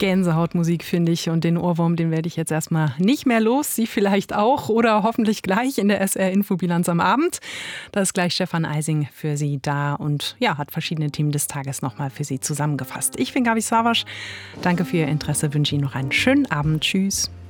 Gänsehautmusik, finde ich. Und den Ohrwurm, den werde ich jetzt erstmal nicht mehr los. Sie vielleicht auch oder hoffentlich gleich in der SR-Infobilanz am Abend. Da ist gleich Stefan Eising für Sie da und ja, hat verschiedene Themen des Tages nochmal für Sie zusammengefasst. Ich bin Gabi Savasch. Danke für Ihr Interesse, wünsche Ihnen noch einen schönen Abend. Tschüss.